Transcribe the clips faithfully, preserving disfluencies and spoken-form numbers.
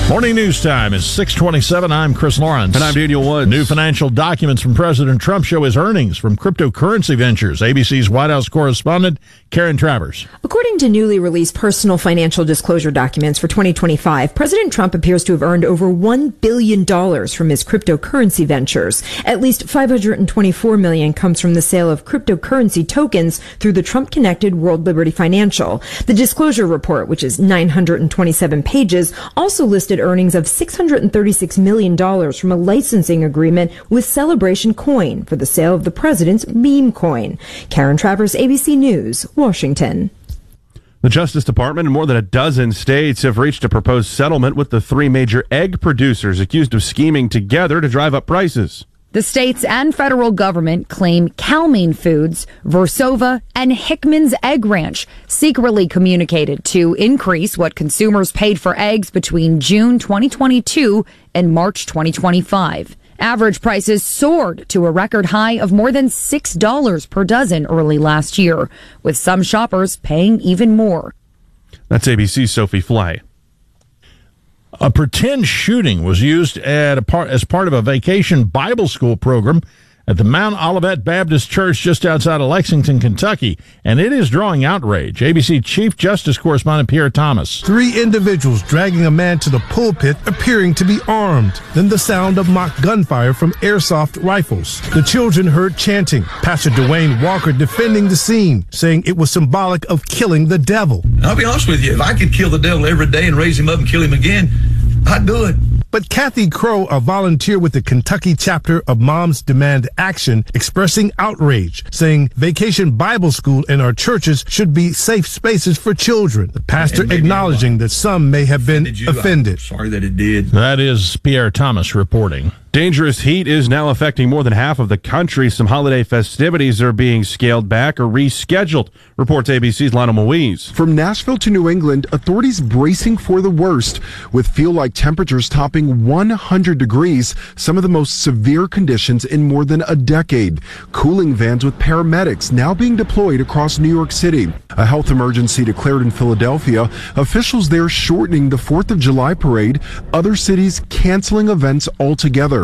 Morning news time is six twenty-seven. I'm Chris Lawrence. And I'm Daniel Woods. New financial documents from President Trump show his earnings from cryptocurrency ventures. A B C's White House correspondent, Karen Travers. According to newly released personal financial disclosure documents for twenty twenty-five, President Trump appears to have earned over one billion dollars from his cryptocurrency ventures. At least five hundred twenty-four million dollars comes from the sale of cryptocurrency tokens through the Trump-connected World Liberty Financial. The disclosure report, which is nine hundred twenty-seven pages, also listed earnings of six hundred thirty-six million dollars from a licensing agreement with Celebration Coin for the sale of the president's meme coin. Karen Travers, A B C News, Washington. The Justice Department and more than a dozen states have reached a proposed settlement with the three major egg producers accused of scheming together to drive up prices. The states and federal government claim Cal-Maine Foods, Versova, and Hickman's Egg Ranch secretly communicated to increase what consumers paid for eggs between June twenty twenty-two and March twenty twenty-five. Average prices soared to a record high of more than six dollars per dozen early last year, with some shoppers paying even more. That's A B C's Sophie Flay. A pretend shooting was used at a part, as part of a vacation Bible school program at the Mount Olivet Baptist Church just outside of Lexington, Kentucky, and it is drawing outrage. A B C Chief Justice Correspondent Pierre Thomas. Three individuals dragging a man to the pulpit appearing to be armed. Then the sound of mock gunfire from airsoft rifles. The children heard chanting. Pastor Dwayne Walker defending the scene, saying it was symbolic of killing the devil. I'll be honest with you, if I could kill the devil every day and raise him up and kill him again, I'd do it. But Kathy Crow, a volunteer with the Kentucky chapter of Moms Demand Action, expressing outrage, saying Vacation Bible School and our churches should be safe spaces for children. The pastor acknowledging that some may have been offended. I'm sorry that it did. That is Pierre Thomas reporting. Dangerous heat is now affecting more than half of the country. Some holiday festivities are being scaled back or rescheduled, reports A B C's Lionel Moise. From Nashville to New England, authorities bracing for the worst, with feel-like temperatures topping one hundred degrees, some of the most severe conditions in more than a decade. Cooling vans with paramedics now being deployed across New York City. A health emergency declared in Philadelphia, officials there shortening the fourth of July parade, other cities canceling events altogether.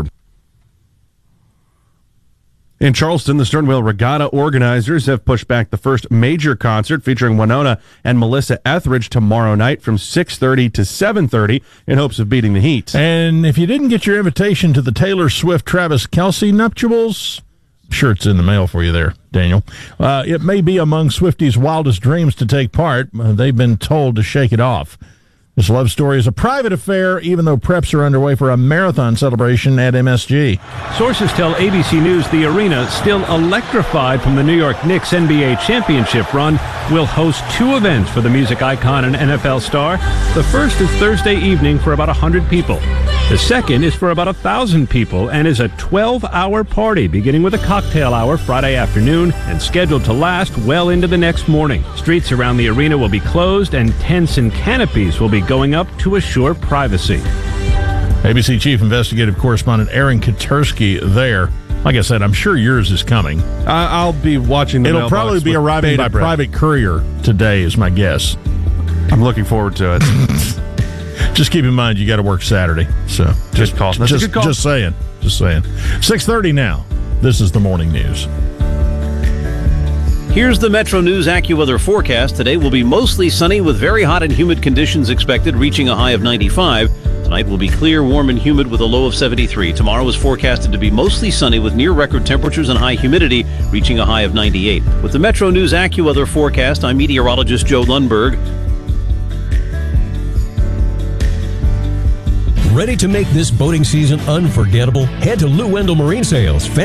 In Charleston, the Sternwheel Regatta organizers have pushed back the first major concert featuring Winona and Melissa Etheridge tomorrow night from six thirty to seven thirty in hopes of beating the heat. And if you didn't get your invitation to the Taylor Swift-Travis Kelce nuptials, I'm sure it's in the mail for you there, Daniel. Uh, it may be among Swifties' wildest dreams to take part. Uh, they've been told to shake it off. This love story is a private affair, even though preps are underway for a marathon celebration at M S G. Sources tell A B C News the arena, still electrified from the New York Knicks N B A championship run, will host two events for the music icon and N F L star. The first is Thursday evening for about one hundred people. The second is for about one thousand people and is a twelve-hour party beginning with a cocktail hour Friday afternoon and scheduled to last well into the next morning. Streets around the arena will be closed and tents and canopies will be going up to assure privacy. A B C Chief Investigative Correspondent Aaron Katersky there. Like I said, I'm sure yours is coming. Uh, I'll be watching the It'll probably be arriving by breath. Private courier today is my guess. I'm looking forward to it. Just keep in mind you got to work Saturday. So just good call. That's just, a good call. Just saying. Just saying. six thirty now. This is the morning news. Here's the Metro News AccuWeather forecast. Today will be mostly sunny with very hot and humid conditions expected, reaching a high of ninety-five. Tonight will be clear, warm, and humid with a low of seventy-three. Tomorrow is forecasted to be mostly sunny with near-record temperatures and high humidity, reaching a high of ninety-eight. With the Metro News AccuWeather forecast, I'm meteorologist Joe Lundberg. Ready to make this boating season unforgettable? Head to Lou Wendell Marine Sales.